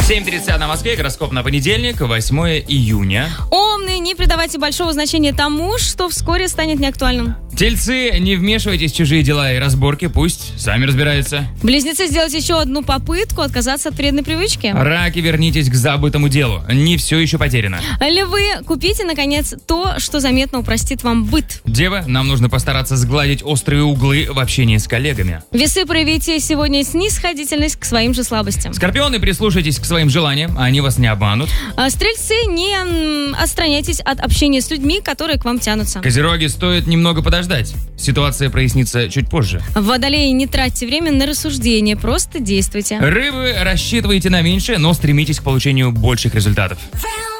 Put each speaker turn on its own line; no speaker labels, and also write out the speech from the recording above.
7:30 на Москве, гороскоп на понедельник, 8 июня.
Умные, не придавайте большого значения тому, что вскоре станет неактуальным.
Тельцы, не вмешивайтесь в чужие дела и разборки, пусть сами разбираются.
Близнецы, сделайте еще одну попытку отказаться от вредной привычки.
Раки, вернитесь к забытому делу, не все еще потеряно.
Львы, купите, наконец, то, что заметно упростит вам быт.
Девы, нам нужно постараться сгладить острые углы в общении с коллегами.
Весы, проявите сегодня снисходительность к своим же слабостям.
Скорпионы, прислушайтесь к своим желаниям, они вас не обманут.
Стрельцы, не отстраняйтесь от общения с людьми, которые к вам тянутся.
Козероги, стоит немного подождать. Ситуация прояснится чуть позже.
Водолеи, не тратьте время на рассуждения, просто действуйте.
Рыбы, рассчитывайте на меньшее, но стремитесь к получению больших результатов.